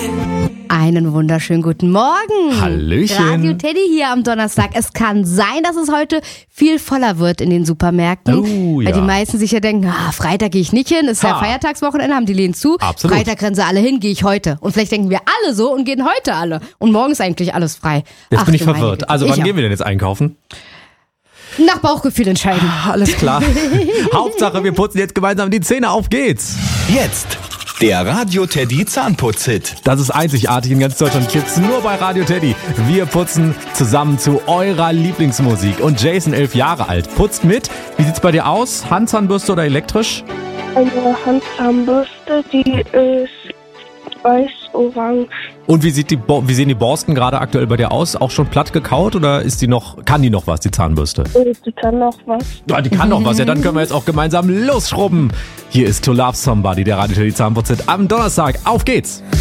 Einen wunderschönen guten Morgen. Hallöchen. Radio Teddy hier am Donnerstag. Es kann sein, dass es heute viel voller wird in den Supermärkten. Oh, ja. Weil die meisten sich ja denken, Freitag gehe ich nicht hin, ist ja Feiertagswochenende, haben die Läden zu. Absolut. Freitag rennen sie alle hin, gehe ich heute. Und vielleicht denken wir alle so und gehen heute alle. Und morgen ist eigentlich alles frei. Jetzt bin ich du meine verwirrt. Güte. Also wann Ich gehen wir denn jetzt einkaufen? auch. Nach Bauchgefühl entscheiden. Alles klar. Hauptsache, wir putzen jetzt gemeinsam die Zähne. Auf geht's. Jetzt der Radio Teddy Zahnputz-Hit. Das ist einzigartig in ganz Deutschland. Gibt's nur bei Radio Teddy. Wir putzen zusammen zu eurer Lieblingsmusik. Und Jason, 11 Jahre alt, putzt mit. Wie sieht's bei dir aus? Handzahnbürste oder elektrisch? Eine Handzahnbürste, die ist weiß-orange. Und wie sehen die Borsten gerade aktuell bei dir aus? Auch schon platt gekaut oder kann die noch was, die Zahnbürste? Die kann noch was. Ja, die kann noch was. Ja, dann können wir jetzt auch gemeinsam losschrubben. Hier ist To Love Somebody, der Radio Teddy Zahnputz-Hit am Donnerstag. Auf geht's!